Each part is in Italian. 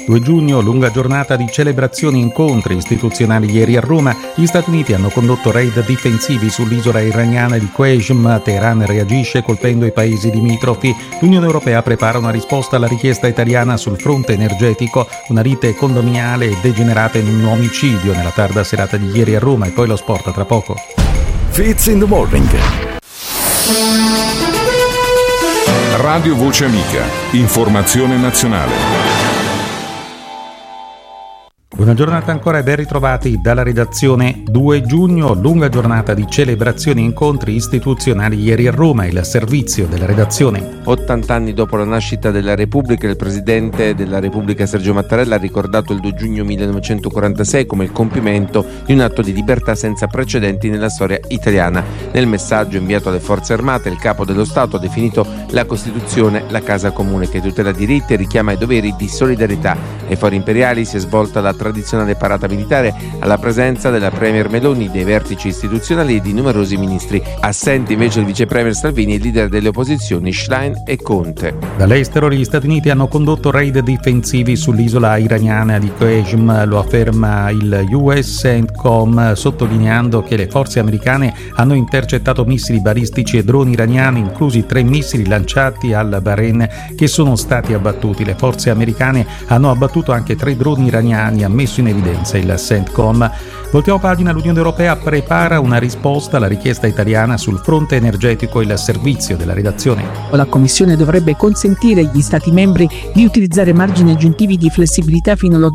2 giugno, lunga giornata di celebrazioni e incontri istituzionali ieri a Roma. Gli Stati Uniti hanno condotto raid difensivi sull'isola iraniana di Qeshm. Teheran reagisce colpendo i paesi limitrofi. L'Unione Europea prepara una risposta alla richiesta italiana sul fronte energetico. Una lite condominiale degenerata in un omicidio nella tarda serata di ieri a Roma. E poi lo sport tra poco. Fits in the Morning. Radio Voce Amica. Informazione nazionale. Buona giornata ancora e ben ritrovati dalla redazione. 2 giugno, lunga giornata di celebrazioni e incontri istituzionali ieri a Roma. Il servizio della redazione. 80 anni dopo la nascita della Repubblica, il Presidente della Repubblica Sergio Mattarella ha ricordato il 2 giugno 1946 come il compimento di un atto di libertà senza precedenti nella storia italiana. Nel messaggio inviato alle Forze Armate, il Capo dello Stato ha definito la Costituzione la casa comune che tutela diritti e richiama i doveri di solidarietà. Ai fori imperiali si è svolta la tradizionale parata militare alla presenza della Premier Meloni, dei vertici istituzionali e di numerosi ministri. Assenti invece il vice premier Salvini e il leader delle opposizioni Schlein e Conte. Dall'estero gli Stati Uniti hanno condotto raid difensivi sull'isola iraniana di Qeshm, lo afferma il US CENTCOM, sottolineando che le forze americane hanno intercettato missili balistici e droni iraniani, inclusi 3 missili lanciati al Bahrain che sono stati abbattuti. Le forze americane hanno abbattuto anche 3 droni iraniani, ha messo in evidenza il CENTCOM. Voltiamo pagina, l'Unione Europea prepara una risposta alla richiesta italiana sul fronte energetico. Il servizio della redazione. La Commissione dovrebbe consentire agli Stati membri di utilizzare margini aggiuntivi di flessibilità fino allo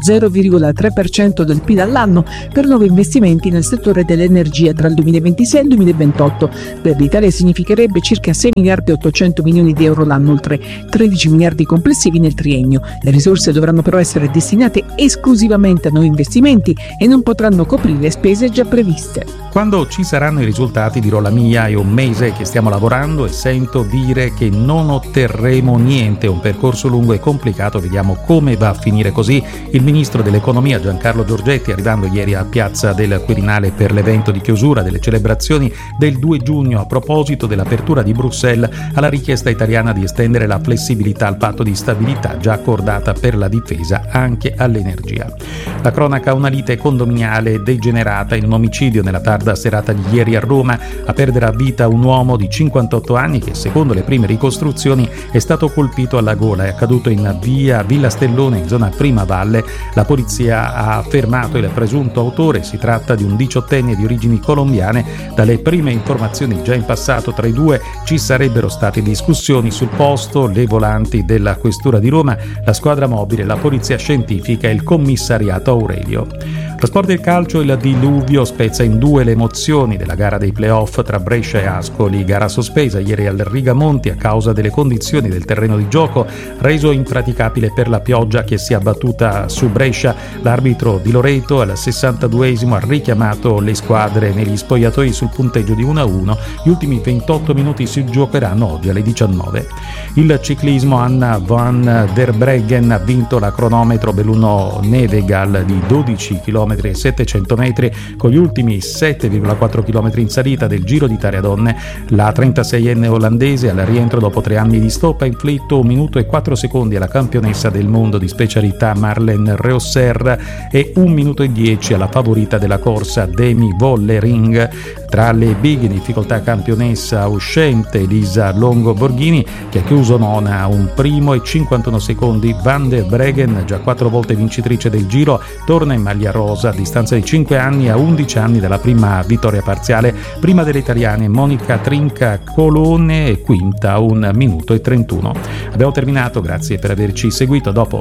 0,3% del PIL all'anno per nuovi investimenti nel settore dell'energia tra il 2026 e il 2028. Per l'Italia significherebbe circa 6 miliardi e 800 milioni di euro l'anno, oltre 13 miliardi complessivi nel triennio. Le risorse dovranno però essere destinate esclusivamente a nuovi investimenti e non potranno coprire spese già previste. Quando ci saranno i risultati dirò la mia. È un mese che stiamo lavorando e sento dire che non otterremo niente. Un percorso lungo e complicato, vediamo come va a finire così. Il ministro dell'economia Giancarlo Giorgetti, arrivando ieri a Piazza del Quirinale per l'evento di chiusura delle celebrazioni del 2 giugno a proposito dell'apertura di Bruxelles alla richiesta italiana di estendere la flessibilità al patto di stabilità già accordata per la difesa anche all'energia. La cronaca: una lite condominiale degenerata in un omicidio nella tarda serata di ieri a Roma. A perdere a vita un uomo di 58 anni che, secondo le prime ricostruzioni, è stato colpito alla gola. È accaduto in via Villa Stellone, in zona Prima Valle. La polizia ha fermato il presunto autore. Si tratta di un 18enne di origini colombiane. Dalle prime informazioni già in passato tra i due ci sarebbero state discussioni sul posto. Le volanti della Questura di Roma, la squadra mobile, la polizia scientifica e il commissariato Aurelio. Lo sport del calcio: il diluvio spezza in 2 le emozioni della gara dei playoff tra Brescia e Ascoli, gara sospesa ieri al Rigamonti a causa delle condizioni del terreno di gioco, reso impraticabile per la pioggia che si è abbattuta su Brescia. L'arbitro di Loreto al 62esimo ha richiamato le squadre negli spogliatoi sul punteggio di 1-1. Gli ultimi 28 minuti si giocheranno oggi alle 19. Il ciclismo: Anna van der Breggen ha vinto la cronometro Belluno Nevegal di 12 km e 700 metri con gli ultimi 7,4 km in salita del Giro d'Italia Donne. La 36enne olandese, al rientro dopo 3 anni di stop, ha inflitto 1 minuto e 4 secondi alla campionessa del mondo di specialità Marlen Reusser e 1 minuto e 10 alla favorita della corsa Demi Vollering. Tra le big in difficoltà campionessa uscente Elisa Longo Borghini, che ha chiuso nona, 1 primo e 51 secondi. Van der Breggen, già 4 volte vincitrice del Giro, torna in maglia rosa a distanza di 5 anni, a 11 anni dalla prima vittoria parziale. Prima delle italiane Monica Trinca Colone e quinta, 1 minuto e 31. Abbiamo terminato, grazie per averci seguito. Dopo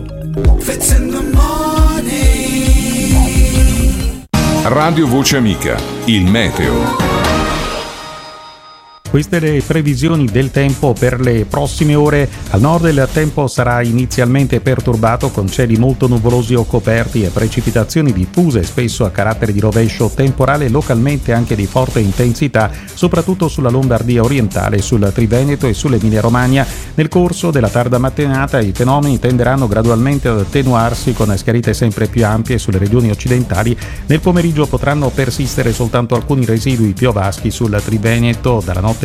Radio Voce Amica, il meteo. Queste le previsioni del tempo per le prossime ore. Al nord il tempo sarà inizialmente perturbato con cieli molto nuvolosi o coperti e precipitazioni diffuse, spesso a carattere di rovescio temporale, localmente anche di forte intensità, soprattutto sulla Lombardia orientale, sul Triveneto e sull'Emilia Romagna. Nel corso della tarda mattinata i fenomeni tenderanno gradualmente ad attenuarsi con schiarite sempre più ampie sulle regioni occidentali. Nel pomeriggio potranno persistere soltanto alcuni residui piovaschi sul Triveneto. Dalla notte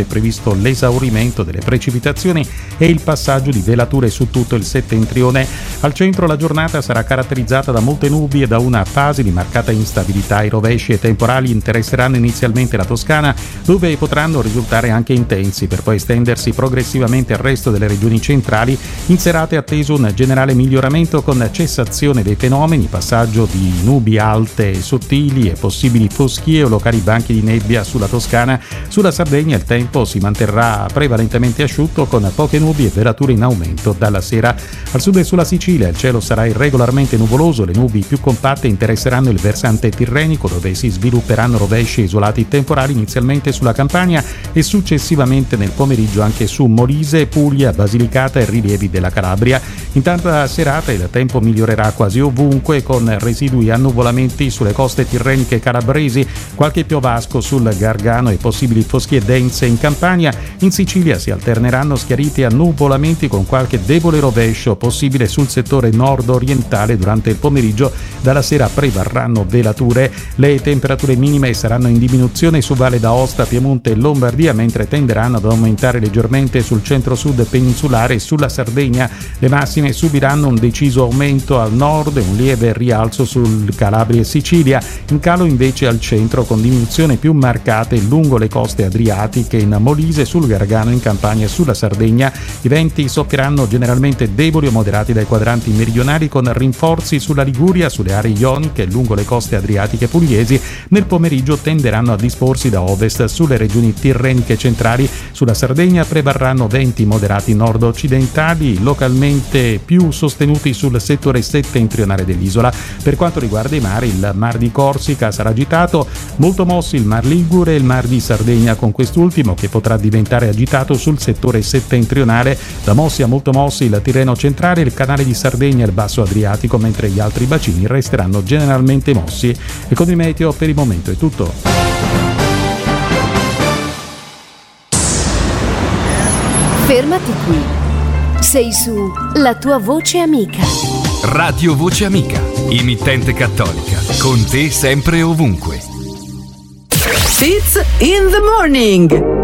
notte è previsto l'esaurimento delle precipitazioni e il passaggio di velature su tutto il settentrione. Al centro la giornata sarà caratterizzata da molte nubi e da una fase di marcata instabilità. I rovesci e temporali interesseranno inizialmente la Toscana, dove potranno risultare anche intensi, per poi estendersi progressivamente al resto delle regioni centrali. In serata è atteso un generale miglioramento con cessazione dei fenomeni, passaggio di nubi alte e sottili e possibili foschie o locali banchi di nebbia sulla Toscana. Sulla Sardegna il tempo si manterrà prevalentemente asciutto con poche nubi e velature in aumento dalla sera. Al sud e sulla Sicilia il cielo sarà irregolarmente nuvoloso, le nubi più compatte interesseranno il versante tirrenico, dove si svilupperanno rovesci isolati temporali inizialmente sulla Campania e successivamente nel pomeriggio anche su Molise, Puglia, Basilicata e rilievi della Calabria. Intanto a serata il tempo migliorerà quasi ovunque con residui annuvolamenti sulle coste tirreniche calabresi, qualche piovasco sul Gargano e possibili foschie dense in Campania. In Sicilia si alterneranno schiariti annuvolamenti con qualche debole rovescio possibile sul settore nord-orientale durante il pomeriggio. Dalla sera prevarranno velature. Le temperature minime saranno in diminuzione su Valle d'Aosta, Piemonte e Lombardia, mentre tenderanno ad aumentare leggermente sul centro-sud peninsulare e sulla Sardegna. Le massime subiranno un deciso aumento al nord e un lieve rialzo sul Calabria e Sicilia. In calo invece al centro, con diminuzioni più marcate lungo le coste adriatiche, in Molise, sul Gargano, in Campania e sulla Sardegna. I venti soffieranno generalmente deboli o moderati dai quadranti meridionali, con rinforzi sulla Liguria, sulle aree ioniche e lungo le coste adriatiche pugliesi. Nel pomeriggio tenderanno a disporsi da ovest sulle regioni tirreniche centrali. Sulla Sardegna prevarranno venti moderati nord-occidentali, localmente più sostenuti sul settore settentrionale dell'isola. Per quanto riguarda i mari, il Mar di Corsica sarà agitato, molto mossi il Mar Ligure e il Mar di Sardegna, con quest'ultimo che potrà diventare agitato sul settore settentrionale. Da mossi a molto mossi il Tirreno centrale, il Canale di Sardegna e il Basso Adriatico, mentre gli altri bacini resteranno generalmente mossi. E con il meteo per il momento è tutto. Fermati qui. Sei su La tua voce amica. Radio Voce Amica, emittente cattolica, con te sempre e ovunque. Fits in the morning.